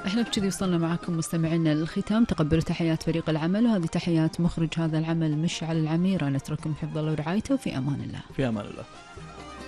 احنا بكذي وصلنا معكم مستمعينا للختام. تقبلوا تحيات فريق العمل، وهذه تحيات مخرج هذا العمل مشعل العميرة. نترككم حفظ الله ورعايته، وفي أمان الله. في أمان الله.